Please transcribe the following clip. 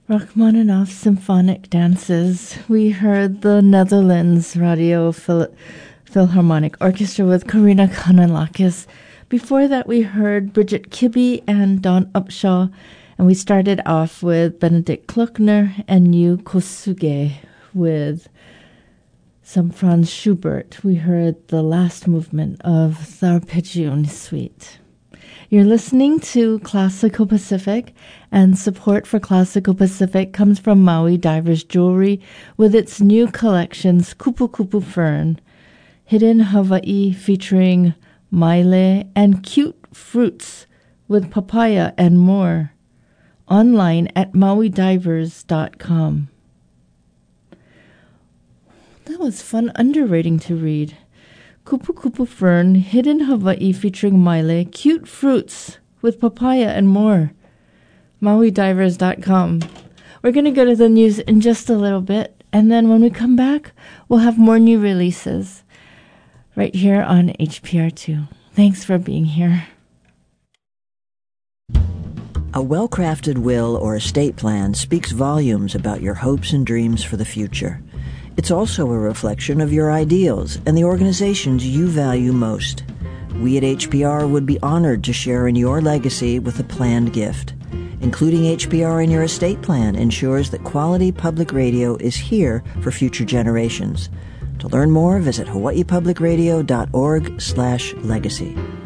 Rachmaninoff Symphonic Dances. We heard the Netherlands Radio Philharmonic Orchestra with Karina Kanalakis. Before that, we heard Bridget Kibbe and Dawn Upshaw, and we started off with Benedikt Klockner and Yu Kosuge with some Franz Schubert. We heard the last movement of the Arpeggione Suite. You're listening to Classical Pacific, and support for Classical Pacific comes from Maui Divers Jewelry with its new collections, Kupu Kupu Fern, Hidden Hawaii featuring Maile, and Cute Fruits with papaya and more. Online at mauidivers.com. That was fun underwriting to read. Kupu Kupu Fern, Hidden Hawaii featuring Maile, Cute Fruits with papaya and more. mauidivers.com. We're going to go to the news in just a little bit, and then when we come back, we'll have more new releases right here on HPR2. Thanks for being here. A well-crafted will or estate plan speaks volumes about your hopes and dreams for the future. It's also a reflection of your ideals and the organizations you value most. We at HPR would be honored to share in your legacy with a planned gift. Including HPR in your estate plan ensures that quality public radio is here for future generations. To learn more, visit hawaiipublicradio.org/legacy.